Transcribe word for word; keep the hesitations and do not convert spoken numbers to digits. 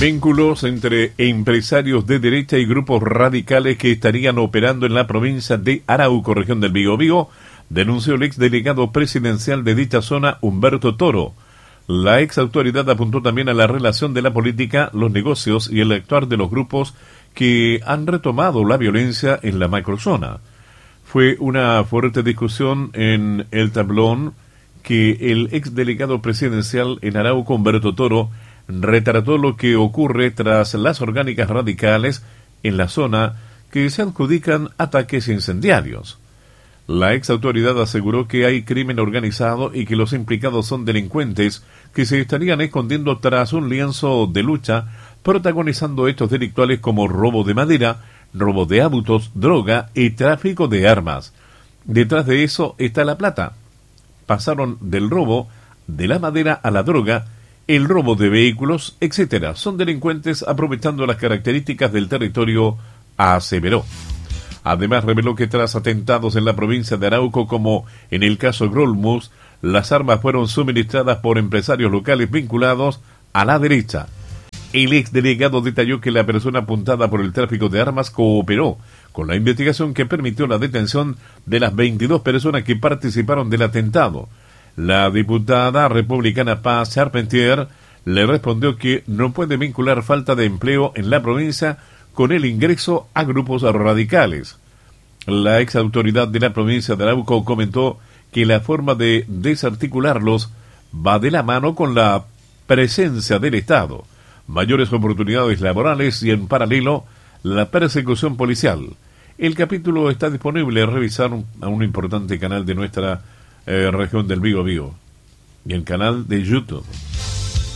Vínculos entre empresarios de derecha y grupos radicales que estarían operando en la provincia de Arauco, región del Biobío, denunció el exdelegado presidencial de dicha zona, Humberto Toro. La ex autoridad apuntó también a la relación de la política, los negocios y el actuar de los grupos que han retomado la violencia en la macrozona. Fue una fuerte discusión en el tablón que el exdelegado presidencial en Arauco, Humberto Toro, retrató lo que ocurre tras las orgánicas radicales en la zona que se adjudican ataques incendiarios. La ex autoridad aseguró que hay crimen organizado y que los implicados son delincuentes que se estarían escondiendo tras un lienzo de lucha, protagonizando hechos delictuales como robo de madera, robo de autos, droga y tráfico de armas. Detrás de eso está la plata. Pasaron del robo de la madera a la droga, el robo de vehículos, etcétera. Son delincuentes aprovechando las características del territorio, aseveró. Además, reveló que tras atentados en la provincia de Arauco, como en el caso Grolmus, las armas fueron suministradas por empresarios locales vinculados a la derecha. El exdelegado detalló que la persona apuntada por el tráfico de armas cooperó con la investigación que permitió la detención de las veintidós personas que participaron del atentado. La diputada republicana Paz Charpentier le respondió que no puede vincular falta de empleo en la provincia con el ingreso a grupos radicales. La ex autoridad de la provincia de Arauco comentó que la forma de desarticularlos va de la mano con la presencia del Estado, mayores oportunidades laborales y, en paralelo, la persecución policial. El capítulo está disponible, revisar un, a un importante canal de nuestra eh, región del Biobío y el canal de YouTube.